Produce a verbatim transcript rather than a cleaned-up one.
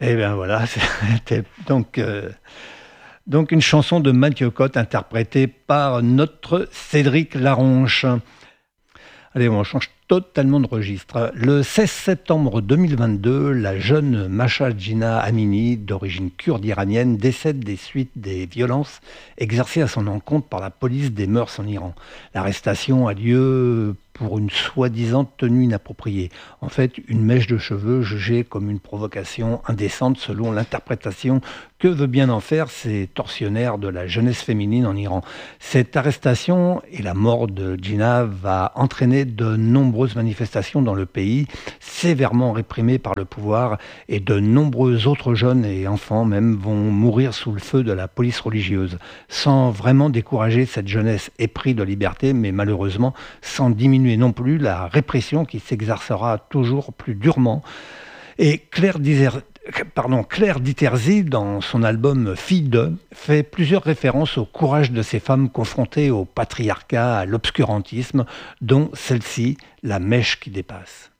Et bien voilà, c'était donc, heu, donc une chanson de Mathieu Cot interprétée par notre Cédric Laronche. Allez, on change totalement de registre. Le seize septembre deux mille vingt-deux, la jeune Masha Jina Amini, d'origine kurde iranienne, décède des suites des violences exercées à son encontre par la police des mœurs en Iran. L'arrestation a lieu pour une soi-disant tenue inappropriée. En fait, une mèche de cheveux jugée comme une provocation indécente selon l'interprétation que veut bien en faire ces tortionnaires de la jeunesse féminine en Iran. Cette arrestation et la mort de Jina va entraîner de nombreuses manifestations dans le pays, sévèrement réprimées par le pouvoir, et de nombreux autres jeunes et enfants même vont mourir sous le feu de la police religieuse, sans vraiment décourager cette jeunesse éprise de liberté, mais malheureusement sans diminuer non plus la répression qui s'exercera toujours plus durement. Et Claire Dizer, Pardon, Claire Diterzi, dans son album Fille de, fait plusieurs références au courage de ces femmes confrontées au patriarcat, à l'obscurantisme, dont celle-ci, La mèche qui dépasse.